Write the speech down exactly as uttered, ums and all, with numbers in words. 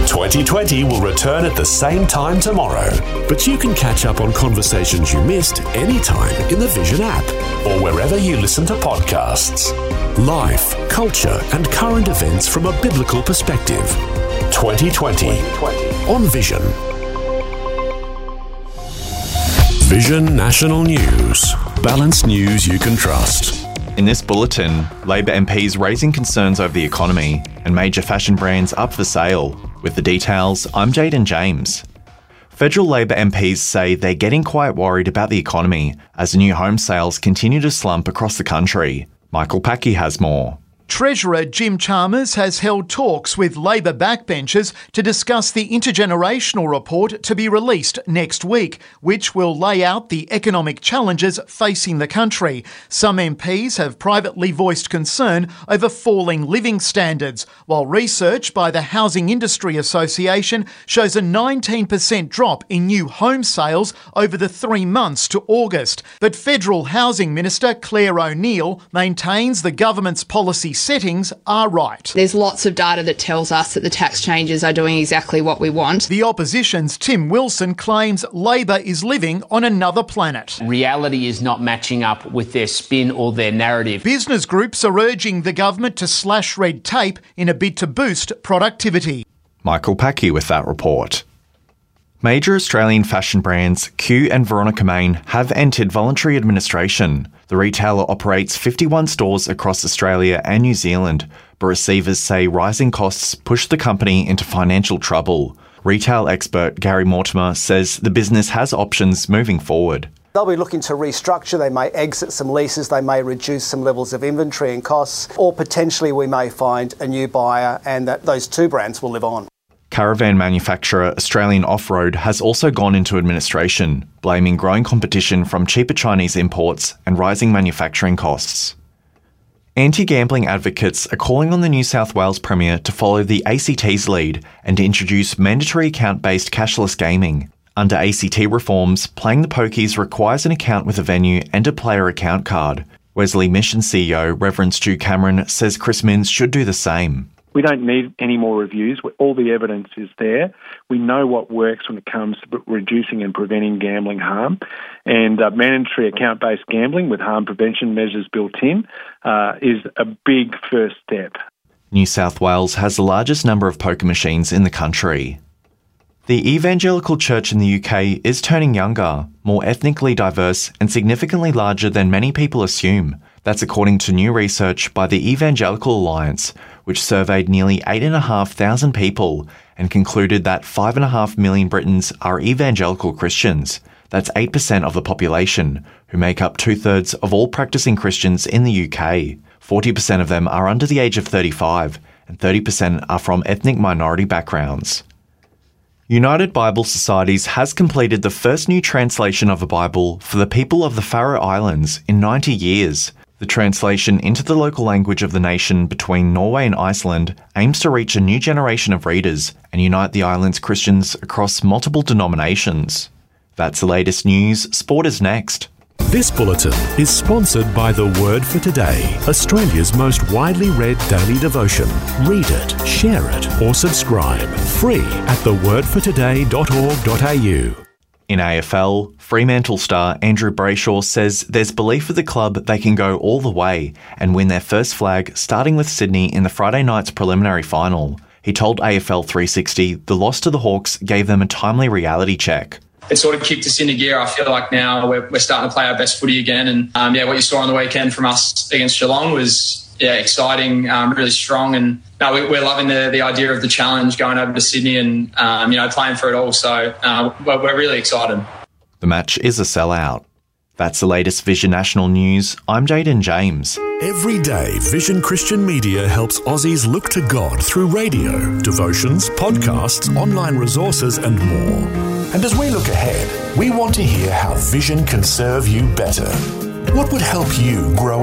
twenty twenty will return at the same time tomorrow, but you can catch up on conversations you missed anytime in the Vision app or wherever you listen to podcasts. Life, culture and current events from a biblical perspective. twenty twenty on Vision. Vision National News. Balanced news you can trust. In this bulletin, Labor M Ps raising concerns over the economy and major fashion brands up for sale. With the details, I'm Jaden James. Federal Labor M Ps say they're getting quite worried about the economy as new home sales continue to slump across the country. Michael Packey has more. Treasurer Jim Chalmers has held talks with Labor backbenchers to discuss the intergenerational report to be released next week, which will lay out the economic challenges facing the country. Some M Ps have privately voiced concern over falling living standards, while research by the Housing Industry Association shows a nineteen percent drop in new home sales over the three months to August. But Federal Housing Minister Claire O'Neil maintains the government's policy settings are right. There's lots of data that tells us that the tax changes are doing exactly what we want. The opposition's Tim Wilson claims Labor is living on another planet. Reality is not matching up with their spin or their narrative. Business groups are urging the government to slash red tape in a bid to boost productivity. Michael Packey with that report. Major Australian fashion brands Q and Veronica Main have entered voluntary administration. The retailer operates fifty-one stores across Australia and New Zealand, but receivers say rising costs push the company into financial trouble. Retail expert Gary Mortimer says the business has options moving forward. They'll be looking to restructure, they may exit some leases, they may reduce some levels of inventory and costs, or potentially we may find a new buyer and that those two brands will live on. Caravan manufacturer Australian Off-Road has also gone into administration, blaming growing competition from cheaper Chinese imports and rising manufacturing costs. Anti-gambling advocates are calling on the New South Wales Premier to follow the A C T's lead and to introduce mandatory account-based cashless gaming. Under A C T reforms, playing the pokies requires an account with a venue and a player account card. Wesley Mission C E O Reverend Stu Cameron says Chris Minns should do the same. We don't need any more reviews. All the evidence is there. We know what works when it comes to reducing and preventing gambling harm. And uh, mandatory account-based gambling with harm prevention measures built in uh, is a big first step. New South Wales has the largest number of poker machines in the country. The Evangelical Church in the U K is turning younger, more ethnically diverse and significantly larger than many people assume. That's according to new research by the Evangelical Alliance, which surveyed nearly eight thousand five hundred people and concluded that five point five million Britons are evangelical Christians. That's eight percent of the population, who make up two-thirds of all practicing Christians in the U K. forty percent of them are under the age of thirty-five, and thirty percent are from ethnic minority backgrounds. United Bible Societies has completed the first new translation of a Bible for the people of the Faroe Islands in ninety years. The translation into the local language of the nation between Norway and Iceland aims to reach a new generation of readers and unite the island's Christians across multiple denominations. That's the latest news. Sport is next. This bulletin is sponsored by The Word for Today, Australia's most widely read daily devotion. Read it, share it, or subscribe. Free at the word for today dot org dot a u. In A F L, Fremantle star Andrew Brayshaw says there's belief with the club they can go all the way and win their first flag, starting with Sydney in the Friday night's preliminary final. He told A F L three sixty the loss to the Hawks gave them a timely reality check. It sort of kicked us into gear. I feel like now we're, we're starting to play our best footy again. And um, yeah, what you saw on the weekend from us against Geelong was yeah exciting, um, really strong. And no, we, we're loving the, the idea of the challenge going over to Sydney and um, you know playing for it all. So uh, we're, we're really excited. The match is a sellout. That's the latest Vision National News. I'm Jaden James. Every day, Vision Christian Media helps Aussies look to God through radio, devotions, podcasts, online resources and more. And as we look ahead, we want to hear how Vision can serve you better. What would help you grow